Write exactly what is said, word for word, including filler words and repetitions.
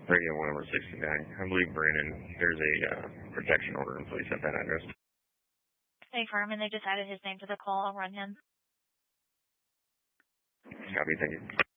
Radio one over sixty-nine. I believe Brandon, there's a uh, protection order in place at that address. Hey, Carmen, they just added his name to the call. I'll run him. Copy, thank you.